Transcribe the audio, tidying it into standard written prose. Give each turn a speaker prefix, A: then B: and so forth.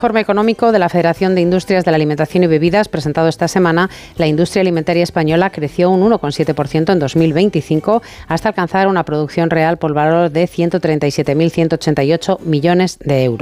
A: Informe económico de la Federación de Industrias de la Alimentación y Bebidas presentado esta semana, la industria alimentaria española creció un 1,7% en 2025 hasta alcanzar una producción real por valor de 137.188 millones de euros.